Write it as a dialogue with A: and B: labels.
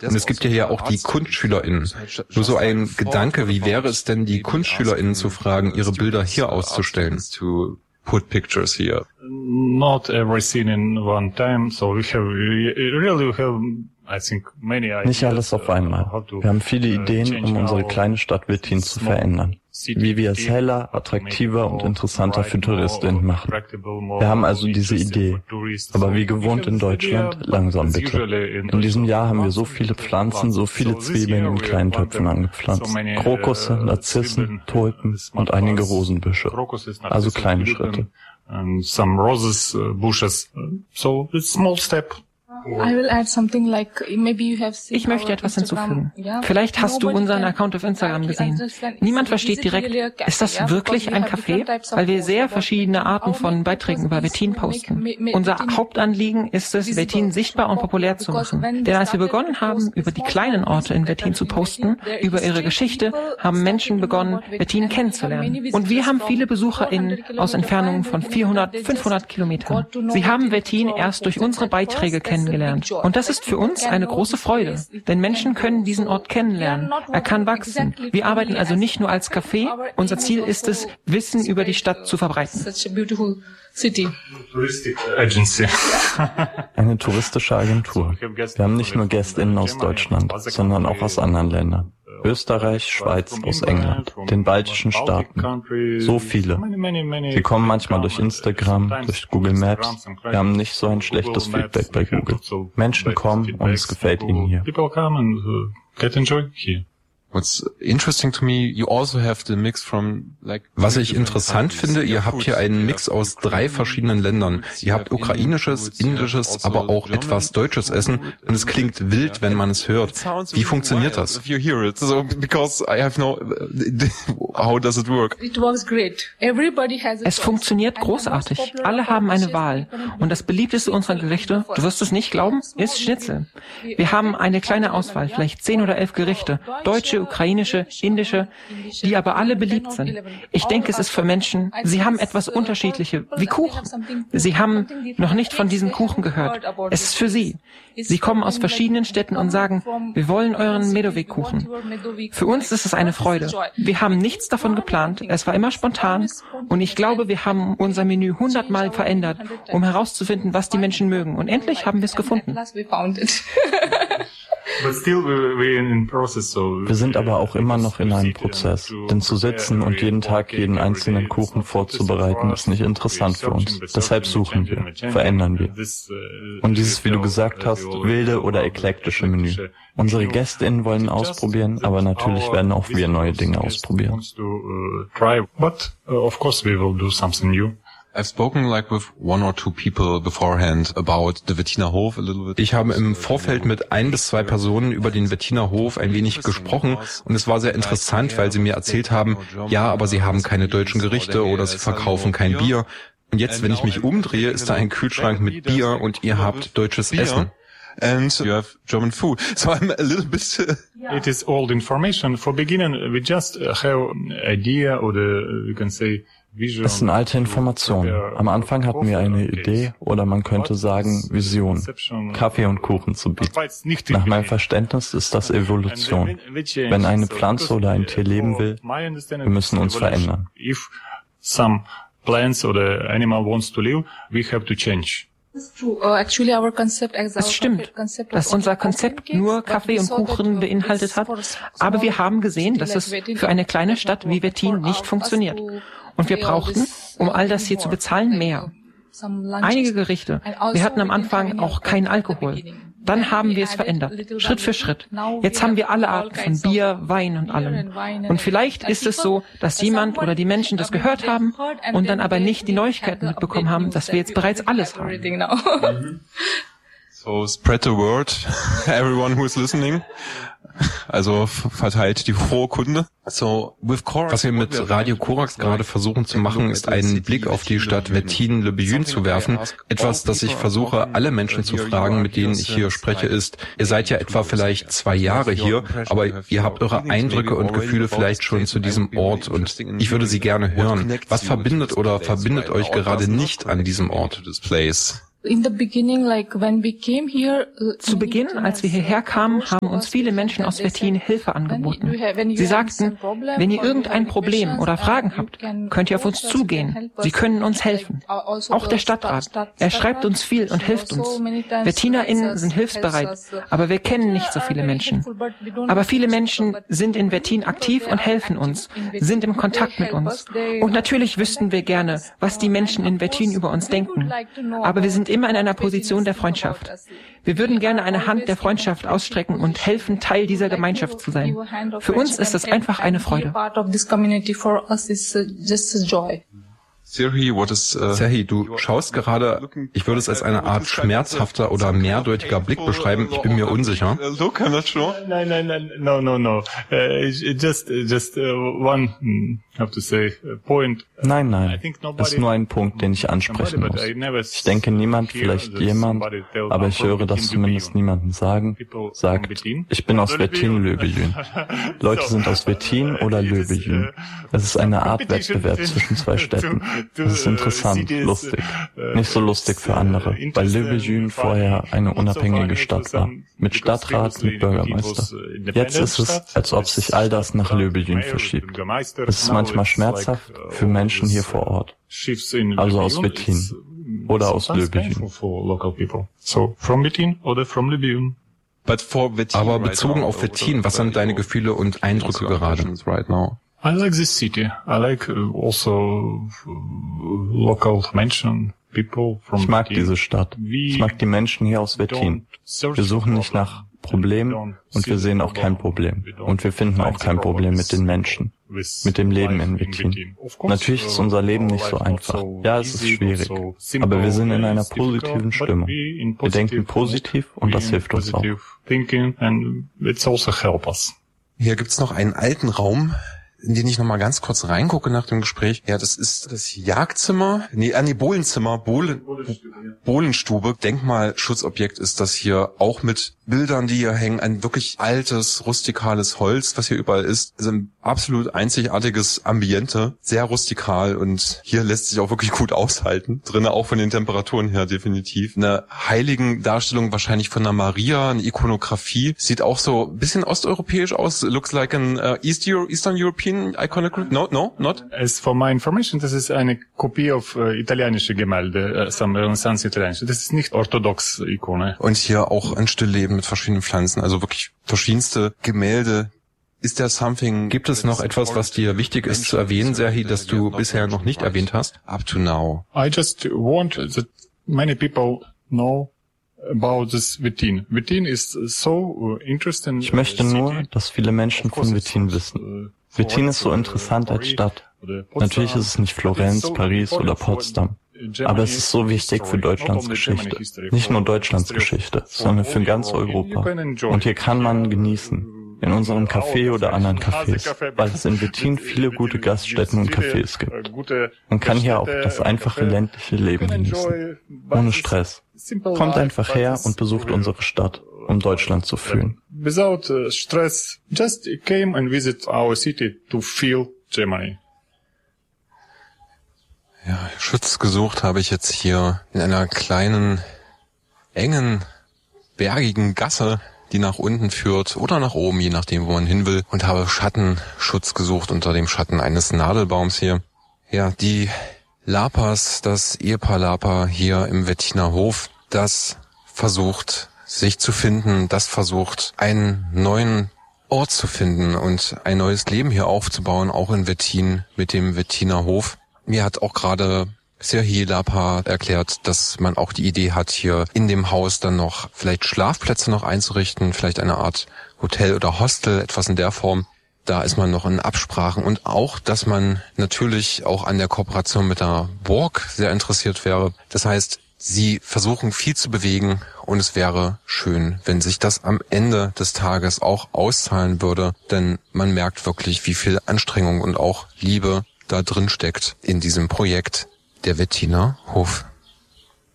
A: Und es gibt ja hier auch die KunstschülerInnen. Nur so ein Gedanke, wie wäre es denn, die KunstschülerInnen zu fragen, ihre Bilder hier auszustellen? Put pictures here.
B: Not everything in one time, so we have I think many ideas.
C: Nicht alles auf einmal. Wir haben viele Ideen, um unsere kleine Stadt Wettin zu verändern. Wie wir es heller, attraktiver und interessanter für TouristInnen machen. Wir haben also diese Idee. Aber wie gewohnt in Deutschland, langsam bitte. In diesem Jahr haben wir so viele Pflanzen, so viele Zwiebeln in kleinen Töpfen angepflanzt. Krokusse, Narzissen, Tulpen und einige Rosenbüsche. Also kleine Schritte.
B: Some roses, bushes. So it's small step.
D: Ich möchte etwas hinzufügen. Vielleicht hast du unseren Account auf Instagram gesehen. Niemand versteht direkt, ist das wirklich ein Café? Weil wir sehr verschiedene Arten von Beiträgen über Wettin posten. Unser Hauptanliegen ist es, Wettin sichtbar und populär zu machen. Denn als wir begonnen haben, über die kleinen Orte in Wettin zu posten, über ihre Geschichte, haben Menschen begonnen, Wettin kennenzulernen. Und wir haben viele BesucherInnen aus Entfernungen von 400, 500 Kilometern. Sie haben Wettin erst durch unsere Beiträge kennengelernt. Und das ist für uns eine große Freude, denn Menschen können diesen Ort kennenlernen. Er kann wachsen. Wir arbeiten also nicht nur als Café. Unser Ziel ist es, Wissen über die Stadt zu verbreiten.
C: Eine touristische Agentur. Wir haben nicht nur GästInnen aus Deutschland, sondern auch aus anderen Ländern. Österreich, Schweiz, aus England, den baltischen Staaten. So viele. Sie kommen manchmal durch Instagram, durch Google Maps. Wir haben nicht so ein schlechtes Feedback bei Google. Menschen kommen und es gefällt ihnen hier.
A: Was ich interessant finde, ihr habt hier einen Mix aus 3 verschiedenen Ländern. Ihr habt ukrainisches, indisches, aber auch etwas deutsches Essen und es klingt wild, wenn man es hört. Wie funktioniert das? How does it work?
D: Es funktioniert großartig. Alle haben eine Wahl. Und das beliebteste unserer Gerichte, du wirst es nicht glauben, ist Schnitzel. Wir haben eine kleine Auswahl, vielleicht 10 oder 11 Gerichte. Deutsche, ukrainische, indische, die aber alle beliebt sind. Ich denke, es ist für Menschen, sie haben etwas Unterschiedliche, wie Kuchen. Sie haben noch nicht von diesem Kuchen gehört. Es ist für sie. Sie kommen aus verschiedenen Städten und sagen, wir wollen euren Medovik-Kuchen. Für uns ist es eine Freude. Wir haben nichts davon geplant, es war immer spontan und ich glaube, wir haben unser Menü 100-mal verändert, um herauszufinden, was die Menschen mögen. Und endlich haben wir es gefunden.
C: Wir sind aber auch immer noch in einem Prozess, denn zu sitzen und jeden Tag jeden einzelnen Kuchen vorzubereiten, ist nicht interessant für uns. Deshalb suchen wir, verändern wir. Und dieses, wie du gesagt hast, wilde oder eklektische Menü. Unsere GästInnen wollen ausprobieren, aber natürlich werden auch wir neue Dinge ausprobieren.
A: I've spoken with 1 or 2 people beforehand about the Wettiner Hof a little bit. Ich habe im Vorfeld mit 1 bis 2 Personen über den Wettiner Hof ein wenig gesprochen und es war sehr interessant, weil sie mir erzählt haben, ja, aber sie haben keine deutschen Gerichte oder sie verkaufen kein Bier. Und jetzt, wenn ich mich umdrehe, ist da ein Kühlschrank mit Bier und ihr habt deutsches Essen. And you have German food. So I'm a little bit...
B: It is old information. For beginning, we just have idea or we can say...
C: Das sind alte Informationen. Am Anfang hatten wir eine Idee oder man könnte sagen Vision, Kaffee und Kuchen zu bieten. Nach meinem Verständnis ist das Evolution. Wenn eine Pflanze oder ein Tier leben will, wir müssen uns verändern.
B: Some plants or the animal wants to live, we have to change.
D: Es stimmt, dass unser Konzept nur Kaffee und Kuchen beinhaltet hat, aber wir haben gesehen, dass es für eine kleine Stadt wie Wettin nicht funktioniert. Und wir brauchten, um all das hier zu bezahlen, mehr. Einige Gerichte. Wir hatten am Anfang auch keinen Alkohol. Dann haben wir es verändert, Schritt für Schritt. Jetzt haben wir alle Arten von Bier, Wein und allem. Und vielleicht ist es so, dass jemand oder die Menschen das gehört haben und dann aber nicht die Neuigkeiten mitbekommen haben, dass wir jetzt bereits alles haben.
A: So spread the word, everyone who is listening. Also verteilt die frohe Kunde. So, was wir mit Radio Korax gerade versuchen zu machen, ist einen Blick auf die Stadt Wettin-le-Biyun zu werfen. Etwas, das ich versuche, alle Menschen zu fragen, mit denen ich hier spreche, ist, ihr seid ja etwa vielleicht 2 Jahre hier, aber ihr habt eure Eindrücke und Gefühle vielleicht schon zu diesem Ort und ich würde sie gerne hören. Was verbindet oder verbindet euch gerade nicht an diesem Ort?
D: Zu Beginn, als wir hierher kamen, haben uns viele Menschen aus Wettin Hilfe angeboten. Sie sagten, wenn ihr irgendein Problem oder Fragen habt, könnt ihr auf uns zugehen. Sie können uns helfen. Auch der Stadtrat. Er schreibt uns viel und hilft uns. WettinerInnen sind hilfsbereit, aber wir kennen nicht so viele Menschen. Aber viele Menschen sind in Wettin aktiv und helfen uns, sind im Kontakt mit uns. Und natürlich wüssten wir gerne, was die Menschen in Wettin über uns denken. Aber wir sind immer in einer Position der Freundschaft. Wir würden gerne eine Hand der Freundschaft ausstrecken und helfen, Teil dieser Gemeinschaft zu sein. Für uns ist es einfach eine Freude.
A: Serhii, du schaust gerade, ich würde es als eine Art schmerzhafter oder mehrdeutiger Blick beschreiben. Ich bin mir unsicher.
B: No. Just one, have to say, point.
C: Nein. Es ist nur ein Punkt, den ich ansprechen muss. Ich denke, niemand, vielleicht jemand, aber ich höre das zumindest niemanden sagen, sagt, ich bin aus Wettin-Löbejün. Leute sind aus Wettin oder Löbejün. Es ist eine Art Wettbewerb zwischen zwei Städten. Das ist interessant, lustig. Nicht so lustig für andere, weil Löbejün vorher eine unabhängige Stadt war. Mit Stadtrat, mit Bürgermeister. Jetzt ist es, als ob sich all das nach Löbejün verschiebt. Es ist manchmal schmerzhaft für Menschen hier vor Ort. Also aus Wettin oder aus Löbejün.
A: Aber bezogen auf Wettin, was sind deine Gefühle und Eindrücke gerade?
B: I like this city. I like also local Menschen, people from
C: Ich mag diese Stadt. Ich mag die Menschen hier aus Wettin. Wir suchen nicht nach Problemen und wir sehen auch kein Problem. Und wir finden auch kein Problem mit den Menschen, mit dem Leben in Wettin. Natürlich ist unser Leben nicht so einfach. Ja, es ist schwierig. Aber wir sind in einer positiven Stimmung. Wir denken positiv und das hilft uns auch.
A: Hier gibt's noch einen alten Raum, in den ich noch mal ganz kurz reingucke nach dem Gespräch. Ja, das ist das Jagdzimmer, Bohlenzimmer, Bohlenstube. Denkmalschutzobjekt ist das hier, auch mit Bildern, die hier hängen, ein wirklich altes, rustikales Holz, was hier überall ist. Also ein absolut einzigartiges Ambiente, sehr rustikal und hier lässt sich auch wirklich gut aushalten. Drinnen auch von den Temperaturen her definitiv. Eine Heiligendarstellung wahrscheinlich von einer Maria, eine Ikonografie. Sieht auch so ein bisschen osteuropäisch aus. Looks like an Eastern European iconography. No, not.
B: As for my information, das ist eine Kopie auf italienische Gemälde, Renaissance italienische. Das ist nicht orthodox Ikone.
A: Und hier auch ein Stillleben mit verschiedenen Pflanzen, also wirklich verschiedenste Gemälde. Ist there something? Gibt es noch etwas, was dir wichtig ist zu erwähnen, Serhii, das du bisher noch nicht erwähnt hast? Up to now.
B: I just want that many people know about this Wettin. Wettin is so interesting.
C: Ich möchte nur, dass viele Menschen von Wettin wissen. Wettin ist so interessant als Stadt. Natürlich ist es nicht Florenz, Paris oder Potsdam. Aber es ist so wichtig für Deutschlands Geschichte. Nicht nur Deutschlands Geschichte, sondern für ganz Europa. Und hier kann man genießen. In unserem Café oder anderen Cafés. Weil es in Wettin viele gute Gaststätten und Cafés gibt. Man kann hier auch das einfache ländliche Leben genießen. Ohne Stress. Kommt einfach her und besucht unsere Stadt, um Deutschland zu fühlen.
B: Without stress, just came and visit our city to feel Germany.
A: Ja, Schutz gesucht habe ich jetzt hier in einer kleinen, engen, bergigen Gasse, die nach unten führt oder nach oben, je nachdem, wo man hin will, und habe Schattenschutz gesucht unter dem Schatten eines Nadelbaums hier. Ja, die Lapas, das Ehepaar Lapa hier im Wettiner Hof, das versucht, sich zu finden, das versucht, einen neuen Ort zu finden und ein neues Leben hier aufzubauen, auch in Wettin mit dem Wettiner Hof. Mir hat auch gerade Serhii Lapa erklärt, dass man auch die Idee hat, hier in dem Haus dann noch vielleicht Schlafplätze noch einzurichten, vielleicht eine Art Hotel oder Hostel, etwas in der Form. Da ist man noch in Absprachen und auch, dass man natürlich auch an der Kooperation mit der Burg sehr interessiert wäre. Das heißt, sie versuchen viel zu bewegen und es wäre schön, wenn sich das am Ende des Tages auch auszahlen würde, denn man merkt wirklich, wie viel Anstrengung und auch Liebe da drin steckt in diesem Projekt, der Wettiner Hof.